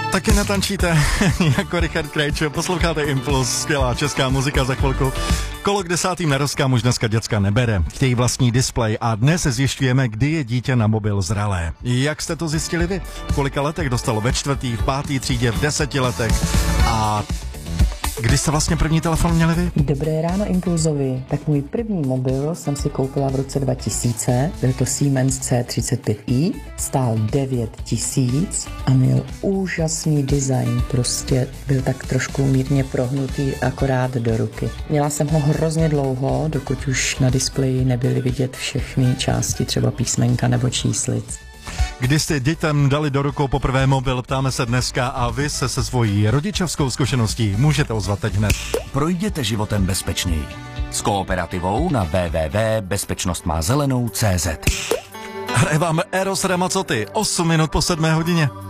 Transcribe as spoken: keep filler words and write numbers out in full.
Taky netančíte jako Richard Krejčí, posloucháte Impuls, skvělá česká muzika za chvilku. Kolo k desátým narostkám už dneska děcka nebere, chtějí vlastní displej a dnes zjišťujeme, kdy je dítě na mobil zralé. Jak jste to zjistili vy? V kolika letech dostalo ve čtvrtý, v pátý třídě, v deseti letech a kdy jste vlastně první telefon měli vy? Dobré ráno Impulzovi. Tak můj první mobil jsem si koupila v roce dva tisíce, byl to Siemens C třicet pět i, stál devět tisíc a měl úžasný design, prostě byl tak trošku mírně prohnutý akorát do ruky. Měla jsem ho hrozně dlouho, dokud už na displeji nebyly vidět všechny části, třeba písmenka nebo číslic. Kdy jste dětem dali do rukou poprvé mobil, ptáme se dneska a vy se se svojí rodičovskou zkušeností můžete ozvat teď hned. Projděte životem bezpečněji. S Kooperativou na w w w tečka bezpečnost má zelenou tečka cé zet. Hraje vám Eros Ramazzotti, osm minut po sedmé hodině.